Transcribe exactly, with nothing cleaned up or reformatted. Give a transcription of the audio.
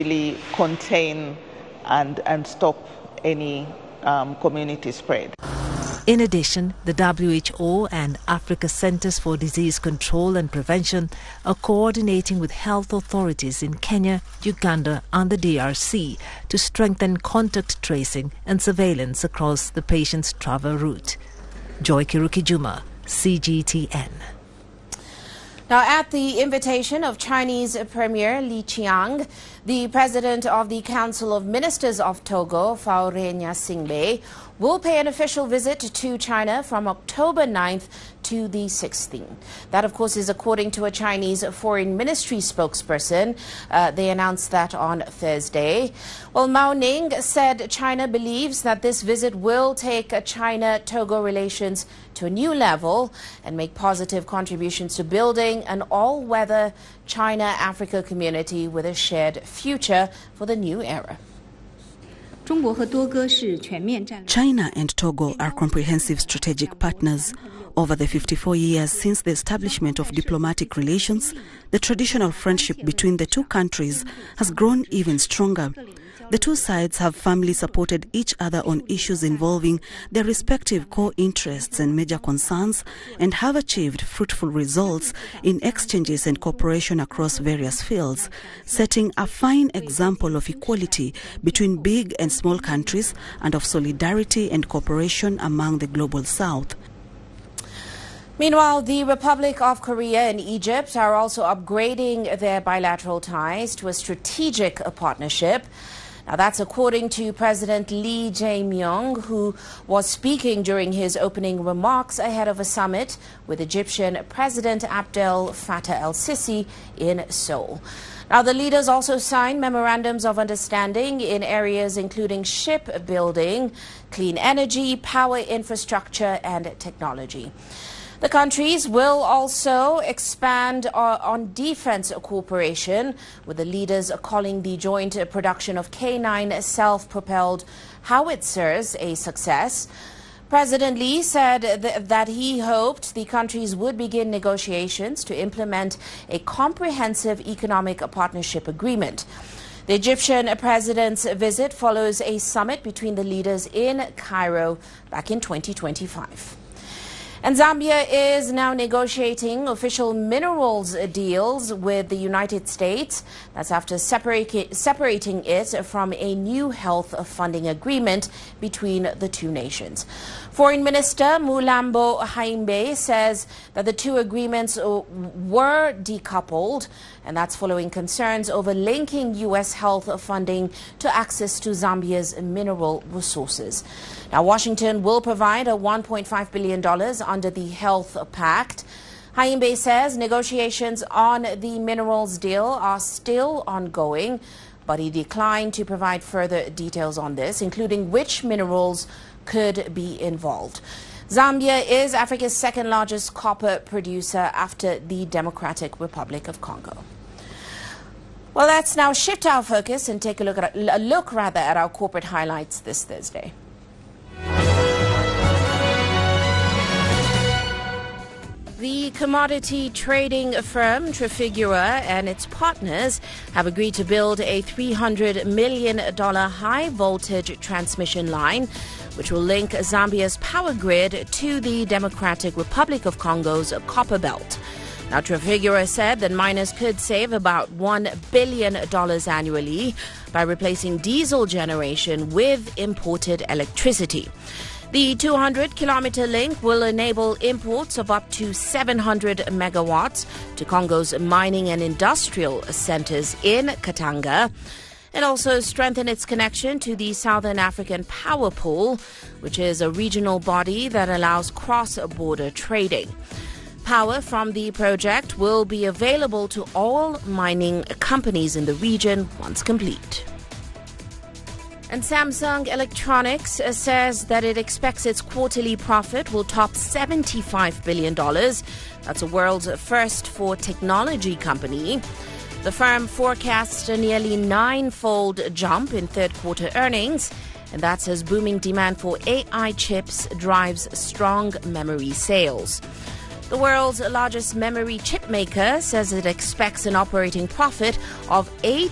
really contain and, and stop any um, community spread. In addition, the W H O and Africa Centers for Disease Control and Prevention are coordinating with health authorities in Kenya, Uganda and the D R C to strengthen contact tracing and surveillance across the patient's travel route. Joy Kirukijuma, C G T N. Now, at the invitation of Chinese Premier Li Qiang, the President of the Council of Ministers of Togo, Fauré Gnassingbé, will pay an official visit to China from October ninth to the sixteenth. That, of course, is according to a Chinese Foreign Ministry spokesperson. Uh, they announced that on Thursday. Well, Mao Ning said China believes that this visit will take China-Togo relations to a new level and make positive contributions to building an all-weather China-Africa community with a shared future for the new era. China and Togo are comprehensive strategic partners. Over the fifty-four years since the establishment of diplomatic relations, the traditional friendship between the two countries has grown even stronger. The two sides have firmly supported each other on issues involving their respective core interests and major concerns, and have achieved fruitful results in exchanges and cooperation across various fields, setting a fine example of equality between big and small countries and of solidarity and cooperation among the global South. Meanwhile, the Republic of Korea and Egypt are also upgrading their bilateral ties to a strategic partnership. Now, that's according to President Lee Jae-myung, who was speaking during his opening remarks ahead of a summit with Egyptian President Abdel Fattah el-Sisi in Seoul. Now, the leaders also signed memorandums of understanding in areas including shipbuilding, clean energy, power infrastructure, and technology. The countries will also expand on defense cooperation, with the leaders calling the joint production of K nine self-propelled howitzers a success. President Lee said th- that he hoped the countries would begin negotiations to implement a comprehensive economic partnership agreement. The Egyptian president's visit follows a summit between the leaders in Cairo back in twenty twenty-five. And Zambia is now negotiating official minerals deals with the United States. That's after separating, separating it from a new health funding agreement between the two nations. Foreign Minister Mulambo Haimbe says that the two agreements were decoupled, and that's following concerns over linking U S health funding to access to Zambia's mineral resources. Now, Washington will provide a one point five billion dollars under the Health Pact. Haimbe says negotiations on the minerals deal are still ongoing, but he declined to provide further details on this, including which minerals could be involved. Zambia is Africa's second largest copper producer after the Democratic Republic of Congo. Well, let's now shift our focus and take a look at a look rather at our corporate highlights this Thursday. The commodity trading firm Trafigura and its partners have agreed to build a three hundred million dollars high-voltage transmission line, which will link Zambia's power grid to the Democratic Republic of Congo's copper belt. Now, Trafigura said that miners could save about one billion dollars annually by replacing diesel generation with imported electricity. The two hundred kilometer link will enable imports of up to seven hundred megawatts to Congo's mining and industrial centers in Katanga, and also strengthen its connection to the Southern African Power Pool, which is a regional body that allows cross-border trading. Power from the project will be available to all mining companies in the region once complete. And Samsung Electronics says that it expects its quarterly profit will top seventy-five billion dollars. That's a world's first for technology company. The firm forecasts a nearly nine-fold jump in third-quarter earnings, and that's as booming demand for A I chips drives strong memory sales. The world's largest memory chip maker says it expects an operating profit of eight